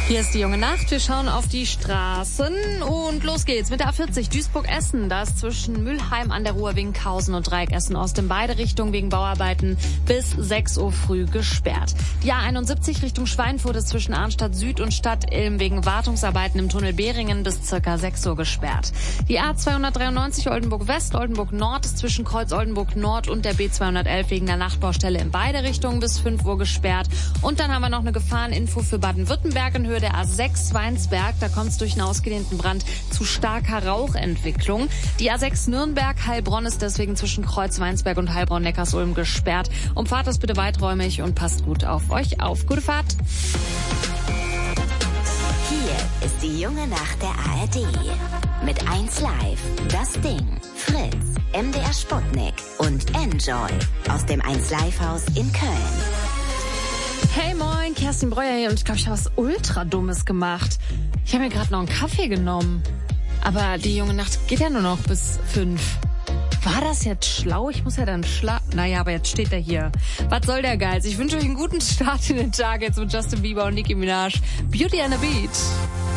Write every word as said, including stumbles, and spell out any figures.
Hier ist die junge Nacht. Wir schauen auf die Straßen und los geht's mit der A vierzig Duisburg-Essen. Da ist zwischen Mülheim an der Ruhr, Winkhausen und Dreieck Essen-Ost in beide Richtungen wegen Bauarbeiten bis sechs Uhr früh gesperrt. Die A einundsiebzig Richtung Schweinfurt ist zwischen Arnstadt Süd und Stadt Ilm wegen Wartungsarbeiten im Tunnel Behringen bis circa sechs Uhr gesperrt. Die A zweihundertdreiundneunzig Oldenburg-West, Oldenburg-Nord ist zwischen Kreuz Oldenburg-Nord und der B zweihundertelf wegen der Nachtbaustelle in beide Richtungen bis fünf Uhr gesperrt. Und dann haben wir noch eine Gefahreninfo für Baden-Württemberg in Höhe der A sechs Weinsberg. Da kommt es durch einen ausgedehnten Brand zu starker Rauchentwicklung. Die A sechs Nürnberg-Heilbronn ist deswegen zwischen Kreuz Weinsberg und Heilbronn-Neckarsulm gesperrt. Umfahrt das bitte weiträumig und passt gut auf euch auf. Gute Fahrt. Hier ist die junge Nacht der A R D. Mit eins Live, Das Ding, Fritz, M D R Sputnik und Enjoy aus dem eins Live Haus in Köln. Hey moin, Kerstin Breuer hier und ich glaube, ich habe was ultra Dummes gemacht. Ich habe mir gerade noch einen Kaffee genommen. Aber die junge Nacht geht ja nur noch bis fünf. War das jetzt schlau? Ich muss ja dann schlafen. Naja, aber jetzt steht er hier. Was soll der Geiz? Ich wünsche euch einen guten Start in den Tag jetzt mit Justin Bieber und Nicki Minaj. Beauty and the Beat.